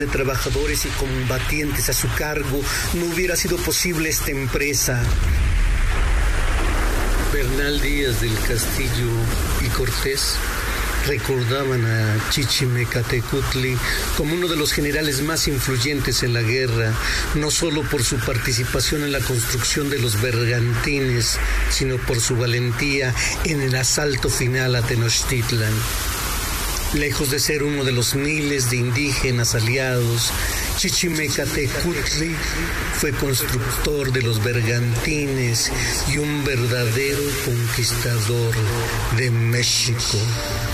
de trabajadores y combatientes a su cargo, no hubiera sido posible esta empresa. Bernal Díaz del Castillo y Cortés recordaban a Chichimecatecutli como uno de los generales más influyentes en la guerra, no solo por su participación en la construcción de los bergantines, sino por su valentía en el asalto final a Tenochtitlan. Lejos de ser uno de los miles de indígenas aliados, Chichimecatecutli fue constructor de los bergantines y un verdadero conquistador de México.